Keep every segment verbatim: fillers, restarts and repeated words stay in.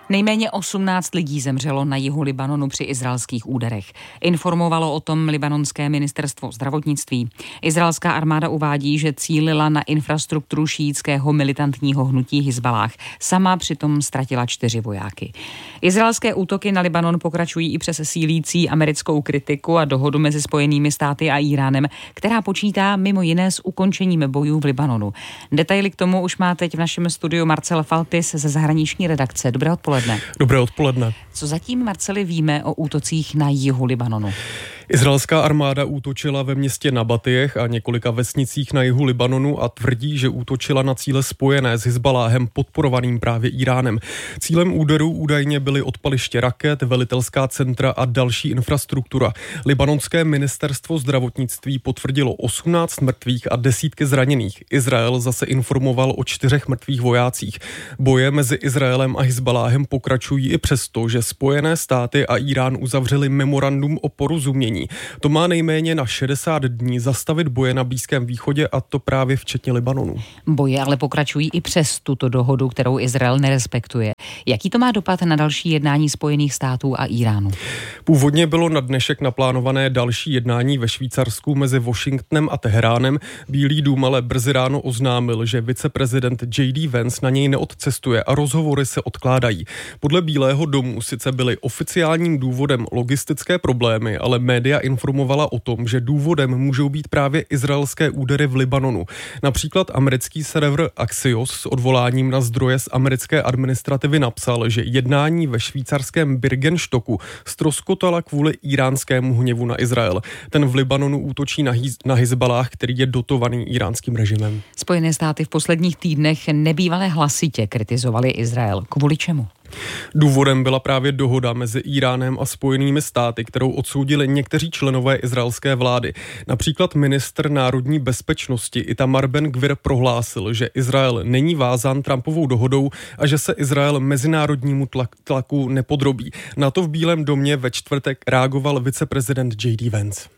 Nejméně osmnáct lidí zemřelo na jihu Libanonu při izraelských úderech. Informovalo o tom libanonské ministerstvo zdravotnictví. Izraelská armáda uvádí, že cílila na infrastrukturu šíitského militantního hnutí Hizballáh. Sama přitom ztratila čtyři vojáky. Izraelské útoky na Libanon pokračují i přes sílící americkou kritiku a dohodu mezi Spojenými státy a Íránem, která počítá mimo jiné s ukončením bojů v Libanonu. Detaily k tomu už má teď v našem studiu Marcel Faltis ze zahraniční redakce. Dobré odpoledne. Dobré odpoledne. Co zatím, Marceli, víme o útocích na jihu Libanonu? Izraelská armáda útočila ve městě Nabatieh a několika vesnicích na jihu Libanonu a tvrdí, že útočila na cíle spojené s Hizballáhem podporovaným právě Íránem. Cílem úderů údajně byly odpaliště raket, velitelská centra a další infrastruktura. Libanonské ministerstvo zdravotnictví potvrdilo osmnáct mrtvých a desítky zraněných. Izrael zase informoval o čtyřech mrtvých vojácích. Boje mezi Izraelem a Hizballáhem pokračují i přesto, že Spojené státy a Írán uzavřeli memorandum o porozumění. To má nejméně na šedesát dní zastavit boje na Blízkém východě, a to právě včetně Libanonu. Boje ale pokračují i přes tuto dohodu, kterou Izrael nerespektuje. Jaký to má dopad na další jednání Spojených států a Íránu? Původně bylo na dnešek naplánované další jednání ve Švýcarsku mezi Washingtonem a Teheránem. Bílý dům ale brzy ráno oznámil, že viceprezident J D Vance na něj neodcestuje a rozhovory se odkládají. Podle Bílého domu sice byly oficiálním důvodem logistické problémy, ale média informovala o tom, že důvodem můžou být právě izraelské údery v Libanonu. Například americký server Axios s odvoláním na zdroje z americké administrativy napsal, že jednání ve švýcarském Birkenstocku ztroskotala kvůli íránskému hněvu na Izrael. Ten v Libanonu útočí na, Hiz- na Hizballáh, který je dotovaný íránským režimem. Spojené státy v posledních týdnech nebývale hlasitě kritizovali Izrael. Kvůli čemu? Důvodem byla právě dohoda mezi Íránem a Spojenými státy, kterou odsoudili někteří členové izraelské vlády. Například ministr národní bezpečnosti Itamar Ben-Gvir prohlásil, že Izrael není vázán Trumpovou dohodou a že se Izrael mezinárodnímu tlaku nepodrobí. Na to v Bílém domě ve čtvrtek reagoval viceprezident J D Vance.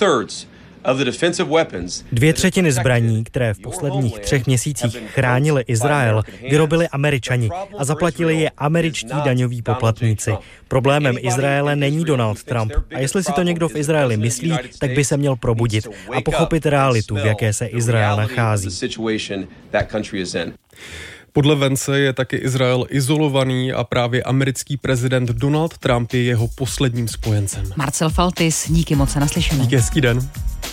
Dvě třetiny zbraní, které v posledních třech měsících chránili Izrael, vyrobili Američani a zaplatili je američtí daňoví poplatníci. Problémem Izraele není Donald Trump. A jestli si to někdo v Izraeli myslí, tak by se měl probudit a pochopit realitu, v jaké se Izrael nachází. Podle Vance je taky Izrael izolovaný a právě americký prezident Donald Trump je jeho posledním spojencem. Marcel Faltis, díky moc, naslyšenou. Díky, hezký den.